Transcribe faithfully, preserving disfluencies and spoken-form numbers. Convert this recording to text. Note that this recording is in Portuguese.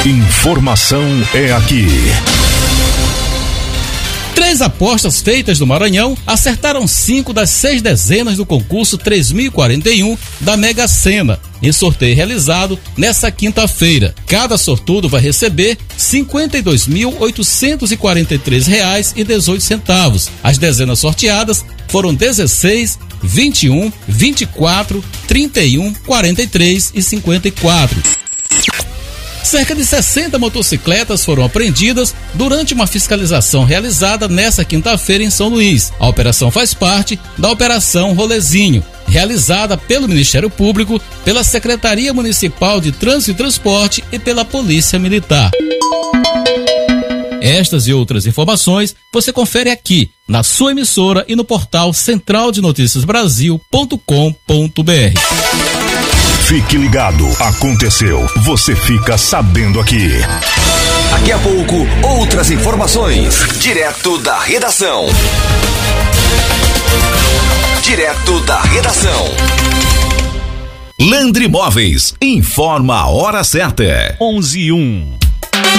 Informação é aqui. Três apostas feitas no Maranhão acertaram cinco das seis dezenas do concurso três mil e quarenta e um da Mega Sena, em sorteio realizado nesta quinta-feira. Cada sortudo vai receber cinquenta e dois mil oitocentos e quarenta e três reais e dezoito centavos. As dezenas sorteadas foram dezesseis, vinte e um, vinte e quatro, trinta e um, quarenta e três e cinquenta e quatro. Cerca de sessenta motocicletas foram apreendidas durante uma fiscalização realizada nesta quinta-feira em São Luís. A operação faz parte da Operação Rolezinho, realizada pelo Ministério Público, pela Secretaria Municipal de Trânsito e Transporte e pela Polícia Militar. Estas e outras informações você confere aqui na sua emissora e no portal central de notícias brasil ponto com ponto br. Fique ligado, aconteceu, você fica sabendo aqui. Daqui a pouco, outras informações, direto da redação. Direto da redação. Landry Móveis, informa a hora certa. onze e um.